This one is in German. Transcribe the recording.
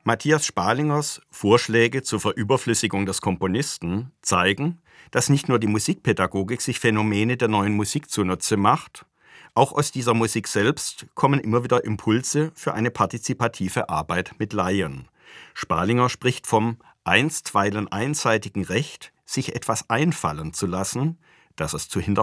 Matthias Spalingers Vorschläge zur Verüberflüssigung des Komponisten zeigen, dass nicht nur die Musikpädagogik sich Phänomene der neuen Musik zunutze macht, auch aus dieser Musik selbst kommen immer wieder Impulse für eine partizipative Arbeit mit Laien. Spalinger spricht vom einstweilen einseitigen Recht, sich etwas einfallen zu lassen, das es zu hinterfragen